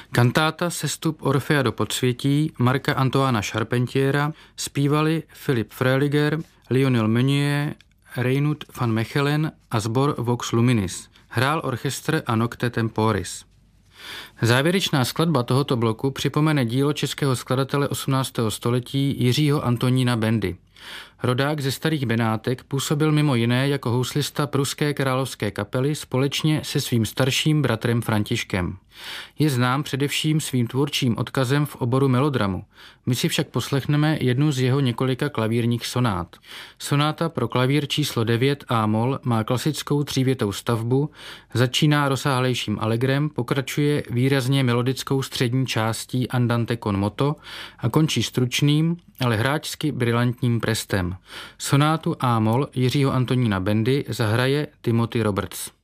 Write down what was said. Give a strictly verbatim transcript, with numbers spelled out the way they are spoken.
Kantáta Sestup Orfea do podsvětí Marca Antoána Charpentiera zpívali Philipp Freiliger, Lionel Meunier, Reinout van Mechelen a sbor Vox Luminis. Hrál orchestr a Nocte Temporis. Závěrečná skladba tohoto bloku připomene dílo českého skladatele osmnáctého století Jiřího Antonína Bendy. Rodák ze Starých Benátek působil mimo jiné jako houslista pruské královské kapely společně se svým starším bratrem Františkem. Je znám především svým tvůrčím odkazem v oboru melodramu. My si však poslechneme jednu z jeho několika klavírních sonát. Sonáta pro klavír číslo devět A-moll má klasickou třívětou stavbu, začíná rozsáhlejším allegrem, pokračuje výrazně melodickou střední částí andante con moto a končí stručným, ale hráčsky brilantním prestem. Sonátu A-moll Jiřího Antonína Bendy zahraje Timothy Roberts.